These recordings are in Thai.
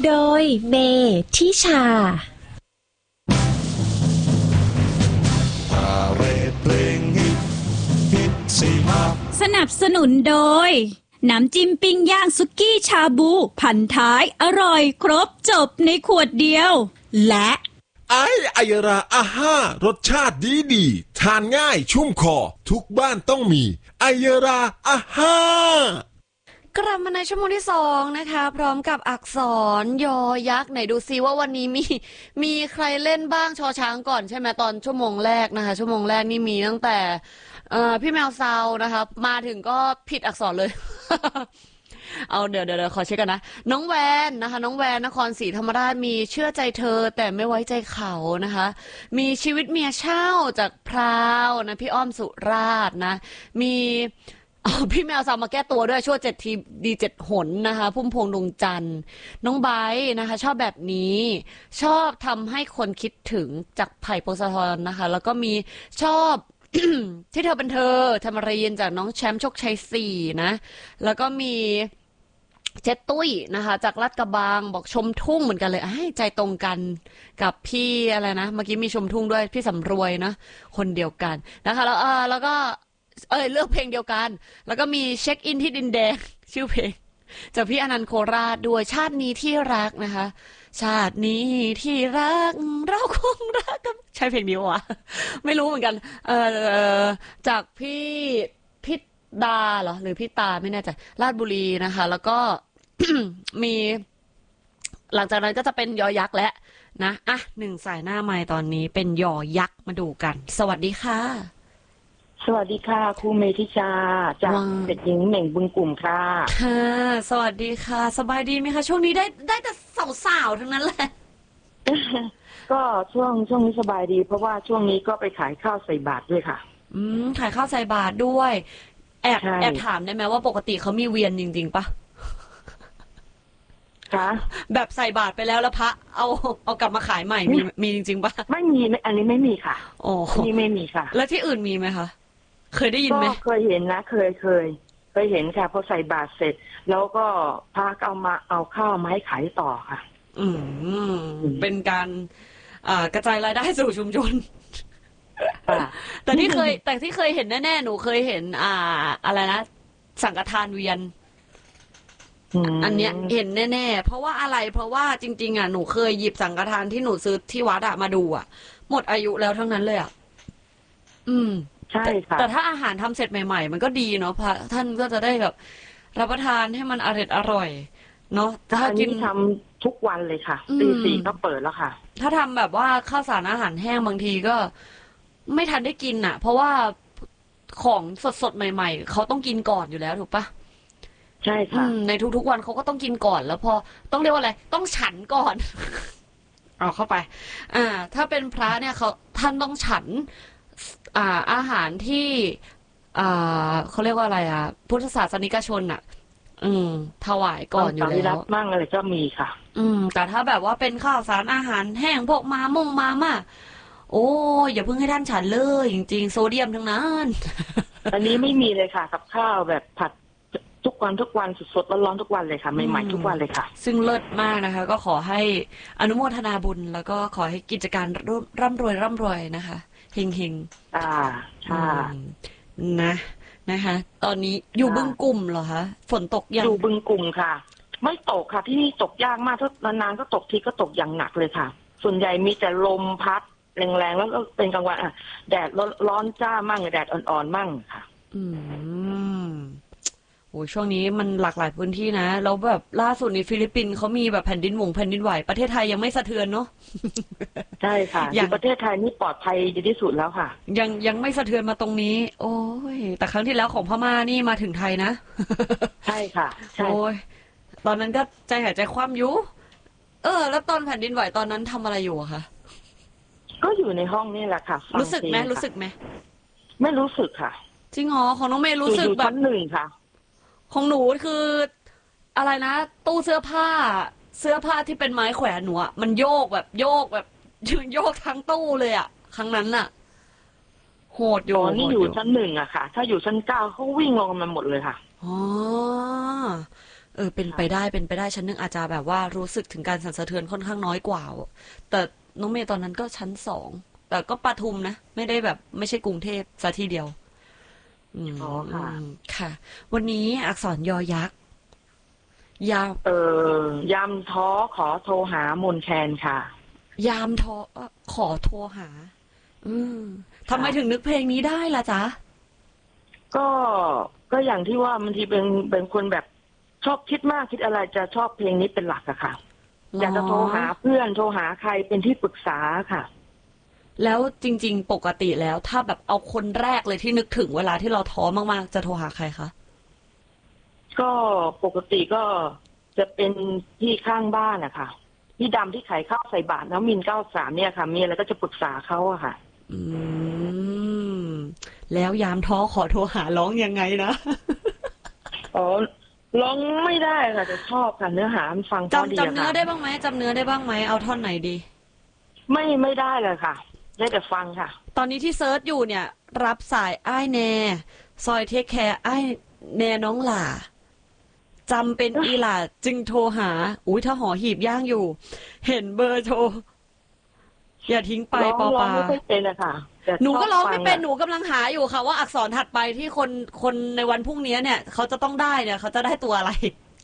โดยเมทิชาสนับสนุนโดยน้ำจิ้มปิ้งย่างสุกี้ชาบูพันท้ายอร่อยครบจบในขวดเดียวและไอยราอาห้ารสชาติดีทานง่ายชุ่มคอทุกบ้านต้องมีไอยราอาห้ากลับมาในชั่วโมงที่2นะคะพร้อมกับอักษรยอยักษ์ไหนดูซิว่าวันนี้มีใครเล่นบ้างชอช้างก่อนใช่ไหมตอนชั่วโมงแรกนะคะชั่วโมงแรกนี่มีตั้งแต่พี่แมวซาวนะคะมาถึงก็ผิดอักษรเลย เอาเดี๋ยวขอเช็คกันนะน้องแวนนะคะน้องแวนนครศรีธรรมราชมีเชื่อใจเธอแต่ไม่ไว้ใจเขานะคะมีชีวิตเมียเช่าจากพราวนะพี่อ้อมสุราษฎร์นะมีพี่แมวซาวมาแก้ตัวด้วยชั่ว7 ทีดี7 หนนะคะพุ่มพวงดวงจันทร์น้องไบร์นะคะชอบแบบนี้ชอบทำให้คนคิดถึงจากไผ่พงศธรนะคะแล้วก็มีชอบ ที่เธอเป็นเธอธรรมรีนจากน้องแชมป์โชคชัย4นะแล้วก็มีเจ๊ตุ้ยนะคะจากลาดกระบังบอกชมทุ่งเหมือนกันเลยใจตรงกันกับพี่อะไรนะเมื่อกี้มีชมทุ่งด้วยพี่สำรวยนะคนเดียวกันนะคะแล้วก็เลือกเพลงเดียวกันแล้วก็มีเช็คอินที่ดินแดงชื่อเพลงจากพี่อนันต์โคราชด้วยชาตินี้ที่รักนะคะชาตินี้ที่รักเราคงรักกันใช่เพลงนี้วะไม่รู้เหมือนกันจากพี่ดาเหรอหรือพี่ตาไม่แน่ใจราชบุรีนะคะแล้วก็ มีหลังจากนั้นก็จะเป็นยอยักษ์แล้วนะ1 สายหน้าไมค์ตอนนี้เป็นยอยักษ์มาดูกันสวัสดีค่ะสวัสดีค่ะครูเมธิชาจากเด็กหญิงเหม่งบึงกลุ่มค่ะค่ะสวัสดีค่ะสบายดีไหมคะช่วงนี้ได้แต่สาวๆทั้งนั้นแหละก็ช่วงนี้สบายดีเพราะว่าช่วงนี้ก็ไปขายข้าวใส่บาตรด้วยค่ะขายข้าวใส่บาตรด้วยแอบถามได้ไหมว่าปกติเขามีเวียนจริงๆปะคะแบบใส่บาตรไปแล้วพระเอากลับมาขายใหม่มีจริงๆปะไม่มีอันนี้ไม่มีค่ะอ๋อนี่ไม่มีค่ะแล้วที่อื่นมีไหมคะเคยได้ยินไหมเคยเห็นนะเคยเห็นค่ะพอใส่บาตรเสร็จแล้วก็พระก็เอาข้าวมาให้ขายต่อค่ะเป็นการกระจายรายได้สู่ชุมชนแต่ที่เคยเห็นแน่ๆหนูเคยเห็นอะไรนะสังฆทานเวียนอันเนี้ยเห็นแน่ๆเพราะว่าอะไรเพราะว่าจริงๆหนูเคยหยิบสังฆทานที่หนูซื้อที่วัดมาดูหมดอายุแล้วทั้งนั้นเลยใช่ค่ะแต่ถ้าอาหารทำเสร็จใหม่ๆมันก็ดีเนาะพระท่านก็จะได้แบบรับประทานให้มันอร่อยเนาะถ้ากินทำทุกวันเลยค่ะตี 4ก็เปิดแล้วค่ะถ้าทำแบบว่าข้าวสารอาหารแห้งบางทีก็ไม่ทันได้กินเพราะว่าของสดๆใหม่ๆเขาต้องกินก่อนอยู่แล้วถูกปะใช่ค่ะในทุกๆวันเขาก็ต้องกินก่อนแล้วพอต้องเรียกว่าอะไรต้องฉันก่อน เอาเข้าไปถ้าเป็นพระเนี่ยท่านต้องฉันอาหารที่เขาเรียกว่าอะไรพุทธศาสนิกชนถวายก่อนอยู่แล้วมั่งอะไรก็มีค่ะแต่ถ้าแบบว่าเป็นข้าวสารอาหารแห้งพวกมาม่าโอ้อย่าเพิ่งให้ท่านฉันเลยจริงๆโซเดียมทั้งนั้นอันนี้ไม่มีเลยค่ะกับข้าวแบบผัดทุกวันสดๆร้อนๆทุกวันเลยค่ะใหม่ๆทุกวันเลยค่ะซึ่งเลิศมากนะคะก็ขอให้อนุโมทนาบุญแล้วก็ขอให้กิจการร่ำรวยนะคะเฮงๆค่ะนะคะตอนนี้อยู่บึงกลุ่มเหรอคะฝนตกยังอยู่บึงกลุ่มค่ะไม่ตกค่ะที่นี่ตกยากมากถ้านานๆก็ตกทีก็ตกอย่างหนักเลยค่ะส่วนใหญ่มีแต่ลมพัดแรงๆแล้วก็เป็นกลางวันแดดร้อนจ้ามั่งแดดอ่อนๆมั่งค่ะโอ้ช่วงนี้มันหลากหลายพื้นที่นะแล้วแบบล่าสุดในฟิลิปปินส์เขามีแบบแผ่นดินไหวประเทศไทยยังไม่สะเทือนเนาะใช่ค่ะอย่างประเทศไทยนี่ปลอดภัยดีที่สุดแล้วค่ะยังไม่สะเทือนมาตรงนี้โอ้ยแต่ครั้งที่แล้วของพม่านี่มาถึงไทยนะใช่ค่ะโอ้ยตอนนั้นก็ใจหายใจคว่ำอยู่แล้วตอนแผ่นดินไหวตอนนั้นทำอะไรอยู่อะคะก็อยู่ในห้องนี่แหละค่ะรู้สึกไหมไม่รู้สึกค่ะจริงเหรอของน้องเมย์รู้สึกแบบชั้น 1ค่ะของหนูคืออะไรนะตู้เสื้อผ้าที่เป็นไม้แขวนหนูมันโยกทั้งตู้เลยครั้งนั้นโหดอยู่นี่อยู่ชั้น 1อะค่ะถ้าอยู่ชั้น 9เขาวิ่งลงมาหมดเลยค่ะอ๋อเป็นไปได้ชั้นหนึ่งอาจจะแบบว่ารู้สึกถึงการสั่นสะเทือนค่อนข้างน้อยกว่าแต่น้องเมย์ตอนนั้นก็ชั้น2แต่ก็ปทุมนะไม่ได้แบบไม่ใช่กรุงเทพซะทีเดียวอ๋อค่ะค่ะวันนี้อักษรยอยักษ์ยามท้อขอโทรหามนแคนค่ะยามท้อขอโทรหาทำไมถึงนึกเพลงนี้ได้ล่ะจ๊ะก็อย่างที่ว่าบางทีเป็นคนแบบชอบคิดมากคิดอะไรจะชอบเพลงนี้เป็นหลักอะค่ะอยากจะโทรหาเพื่อนโทรหาใครเป็นที่ปรึกษาค่ะแล้วจริงๆปกติแล้วถ้าแบบเอาคนแรกเลยที่นึกถึงเวลาที่เราท้อมากๆจะโทรหาใครคะก็ปกติก็จะเป็นพี่ข้างบ้านอะค่ะพี่ดำที่ขายข้าวใส่บาตรน้ำมิน93เนี่ยค่ะมีอะไรก็จะปรึกษาเขาอะค่ะแล้วยามท้อขอโทรหาร้องยังไงนะร้องไม่ได้ค่ะจะชอบค่ะเนื้อหามันฟังพอดีจำเนื้อได้บ้างไหมเอาท่อนไหนดีไม่ได้เลยค่ะได้แต่ฟังค่ะตอนนี้ที่เซิร์ชอยู่เนี่ยรับสายอ้ายแน่ซอยเทคแคร์อ้ายแน่น้องหล่าจำเป็นอีหล่าจึงโทรหาถ้าหอหีบย่างอยู่เห็นเบอร์โทรอย่าทิ้งไปปอปาไม่ค่อยเป็นอะค่ะหนูก็ร้องไม่เป็นหนูกำลังหาอยู่ค่ะว่าอักษรถัดไปที่คนในวันพรุ่งนี้เนี่ยเขาจะต้องได้เนี่ยเขาจะได้ตัวอะไร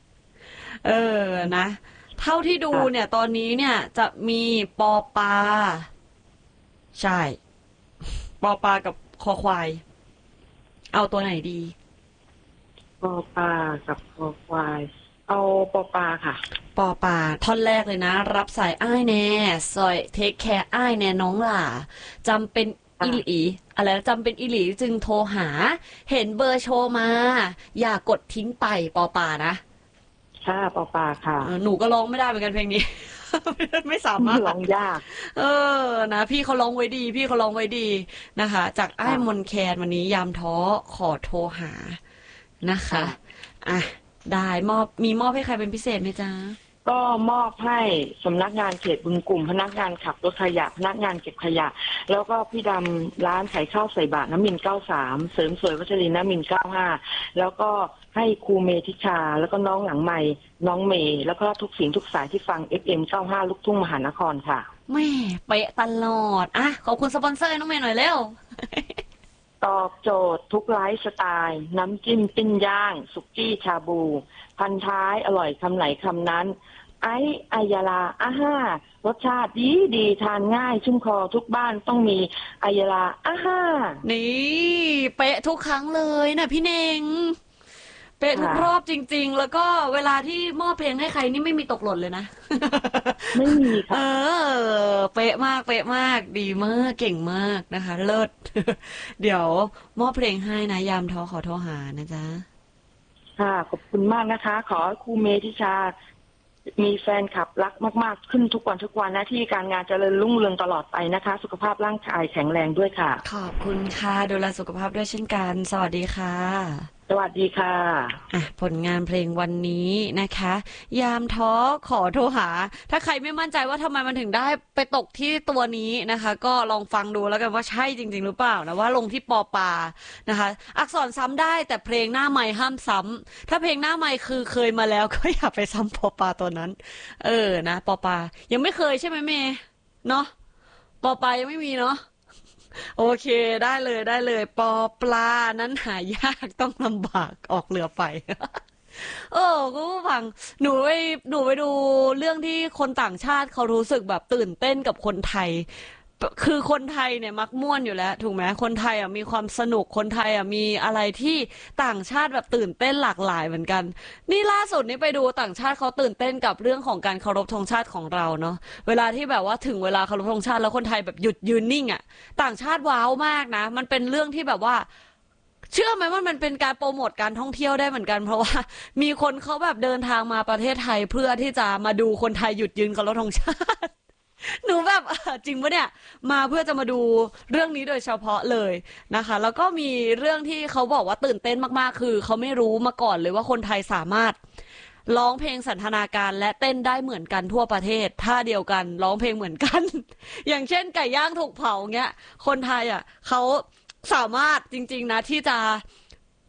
นะเท่าที่ดูเนี่ยตอนนี้เนี่ยจะมีปอปาใช่ปอปากับคอควายเอาตัวไหนดีปอปากับคอควายเอาปอปาค่ะปอปาท่อนแรกเลยนะรับสายอ้ายแน่ซอยเทคแคร์อ้ายแน่น้องหล่าจำเป็นอีหลีอะไรจำเป็นอีหลีจึงโทรหาเห็นเบอร์โชว์มาอย่ากดทิ้งไปปอปานะค่ะปอปาค่ะหนูก็ร้องไม่ได้เหมือนกันเพลงนี้ ไม่สามารถร้องยากนะพี่เขาร้องไว้ดีนะคะจากอ้ายมนแคนวันนี้ยามท้อขอโทรหานะคะได้มีมอบให้ใครเป็นพิเศษไหมจ๊ะก็มอบให้สำนักงานเขตบึงกลุ่มพนักงานขับรถขยะพนักงานเก็บขยะแล้วก็พี่ดำร้านขายข้าวใส่บาตรน้ำมิน93เสริมสวยวัชรินทร์น้ำมิน95แล้วก็ให้ครูเมธิชาแล้วก็น้องหลังใหม่น้องเมย์แล้วก็ทุกสิ่งทุกสายที่ฟัง FM 95ลูกทุ่งมหานครค่ะแม่เป๊ะตลอดขอบคุณสปอนเซอร์น้องเมย์หน่อยเร็วตอบโจทย์ทุกไลฟ์สไตล์น้ำจิ้มปิ้งย่างสุกี้ชาบูพันท้ายอร่อยคำไหนคำนั้นอายาลารสชาติดีทานง่ายชุ่มคอทุกบ้านต้องมีอายาลานี่เป๊ะทุกครั้งเลยนะพี่เน่งเป๊ะทุกรอบจริงๆแล้วก็เวลาที่มอบเพลงให้ใครนี่ไม่มีตกหล่นเลยนะไม่มีค่ะเป๊ะมากดีมากเก่งมากนะคะเลิศเดี๋ยวมอบเพลงให้นะยามท้อขอโทรหานะจ๊ะค่ะขอบคุณมากนะคะขอครูเมธิชามีแฟนคลับรักมากๆขึ้นทุกวันหน้าที่การงานเจริญรุ่งเรืองตลอดไปนะคะสุขภาพร่างกายแข็งแรงด้วยค่ะขอบคุณค่ะดูแลสุขภาพด้วยเช่นกันสวัสดีค่ะสวัสดีค่ะผลงานเพลงวันนี้นะคะยามท้อขอโทรหาถ้าใครไม่มั่นใจว่าทำไมมันถึงได้ไปตกที่ตัวนี้นะคะก็ลองฟังดูแล้วกันว่าใช่จริงๆหรือเปล่านะว่าลงที่ปอปานะคะอักษรซ้ำได้แต่เพลงหน้าไมค์ห้ามซ้ำถ้าเพลงหน้าไมค์คือเคยมาแล้วก็อย่าไปซ้ำปอปาตัวนั้นนะปอปายังไม่เคยใช่ไหมเมย์เนาะปอปายังไม่มีเนาะโอเคได้เลยปอปลานั้นหายากต้องลำบากออกเรือไปก็ฟังหนูไปดูเรื่องที่คนต่างชาติเขารู้สึกแบบตื่นเต้นกับคนไทยคือคนไทยเนี่ยมักม่วนอยู่แล้วถูกไหมคนไทยมีความสนุกคนไทยมีอะไรที่ต่างชาติแบบตื่นเต้นหลากหลายเหมือนกันนี่ล่าสุดนี้ไปดูต่างชาติเขาตื่นเต้นกับเรื่องของการเคารพธงชาติของเราเนาะเวลาที่แบบว่าถึงเวลาเคารพธงชาติแล้วคนไทยแบบหยุดยืนนิ่งต่างชาติว้าวมากนะมันเป็นเรื่องที่แบบว่าเชื่อไหมว่ามันเป็นการโปรโมทการท่องเที่ยวได้เหมือนกันเพราะว่ามีคนเขาแบบเดินทางมาประเทศไทยเพื่อที่จะมาดูคนไทยหยุดยืนเคารพธงชาติหนูแบบจริงปะเนี่ยมาเพื่อจะมาดูเรื่องนี้โดยเฉพาะเลยนะคะแล้วก็มีเรื่องที่เขาบอกว่าตื่นเต้นมากๆคือเขาไม่รู้มาก่อนเลยว่าคนไทยสามารถร้องเพลงสันทนาการและเต้นได้เหมือนกันทั่วประเทศท่าเดียวกันร้องเพลงเหมือนกันอย่างเช่นไก่ย่างถูกเผาเงี้ยคนไทยเขาสามารถจริงๆนะที่จะ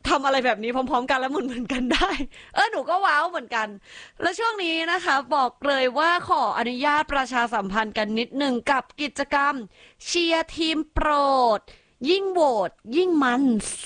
ทำอะไรแบบนี้พร้อมๆกันแล้วเหมือนกันได้หนูก็ว้าวเหมือนกันแล้วช่วงนี้นะคะบอกเลยว่าขออนุญาตประชาสัมพันธ์กันนิดนึงกับกิจกรรมเชียร์ทีมโปรดยิ่งโหวตยิ่งมัน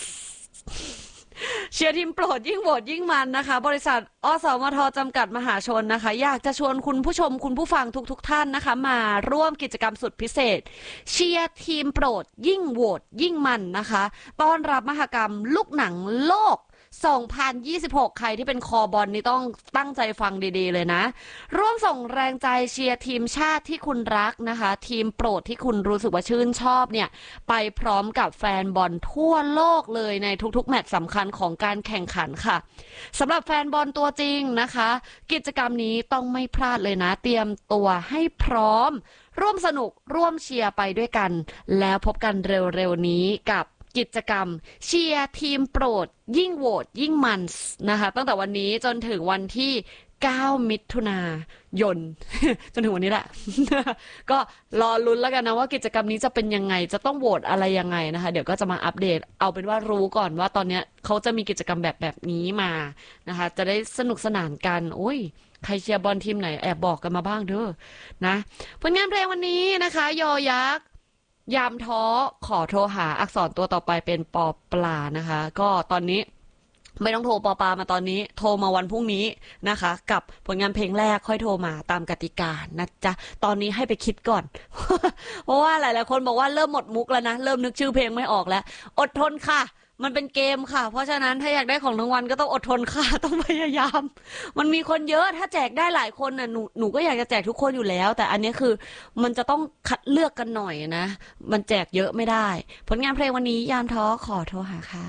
เชียร์ทีมโปรดยิ่งโหวตยิ่งมันนะคะบริษัทอสมทจำกัดมหาชนนะคะอยากจะชวนคุณผู้ชมคุณผู้ฟังทุกท่านนะคะมาร่วมกิจกรรมสุดพิเศษเชียร์ทีมโปรดยิ่งโหวตยิ่งมันนะคะต้อนรับมหกรรมลูกหนังโลก2026ใครที่เป็นคอบอลนี่ต้องตั้งใจฟังดีๆเลยนะร่วมส่งแรงใจเชียร์ทีมชาติที่คุณรักนะคะทีมโปรดที่คุณรู้สึกว่าชื่นชอบเนี่ยไปพร้อมกับแฟนบอลทั่วโลกเลยในทุกๆแมตช์สำคัญของการแข่งขันค่ะสำหรับแฟนบอลตัวจริงนะคะกิจกรรมนี้ต้องไม่พลาดเลยนะเตรียมตัวให้พร้อมร่วมสนุกร่วมเชียร์ไปด้วยกันแล้วพบกันเร็วๆนี้กับกิจกรรมเชียร์ทีมโปรดยิ่งโหวตยิ่งมันนะคะตั้งแต่วันนี้จนถึงวันที่9มิถุนายน จนถึงวันนี้แหละ ก็รอลุ้นแล้วกันนะว่ากิจกรรมนี้จะเป็นยังไงจะต้องโหวตอะไรยังไงนะคะเดี๋ยวก็จะมาอัปเดตเอาเป็นว่ารู้ก่อนว่าตอนนี้เขาจะมีกิจกรรมแบบนี้มานะคะจะได้สนุกสนานกันโอ้ยใครเชียร์บอลทีมไหนแอบบอกกันมาบ้างเด้อนะผลงานเพลงวันนี้นะคะยอยักษ์ยามท้อขอโทรหาอักษรตัวต่อไปเป็นปอปลานะคะก็ตอนนี้ไม่ต้องโทรปอปลามาตอนนี้โทรมาวันพรุ่งนี้นะคะกับผลงานเพลงแรกค่อยโทรมาตามกติกานะจ๊ะตอนนี้ให้ไปคิดก่อน เพราะว่าหลายๆคนบอกว่าเริ่มหมดมุกแล้วนะเริ่มนึกชื่อเพลงไม่ออกแล้วอดทนค่ะมันเป็นเกมค่ะเพราะฉะนั้นถ้าอยากได้ของรางวัลก็ต้องอดทนค่ะต้องพยายามมันมีคนเยอะถ้าแจกได้หลายคนน่ะหนูก็อยากจะแจกทุกคนอยู่แล้วแต่อันนี้คือมันจะต้องคัดเลือกกันหน่อยนะมันแจกเยอะไม่ได้ผลงานเพลงวันนี้ยามท้อขอโทรหาค่ะ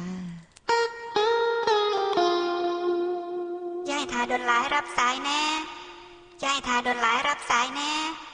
ยายทาโดนหลายรับสายแน่ยายทาโดนหลายรับสายแน่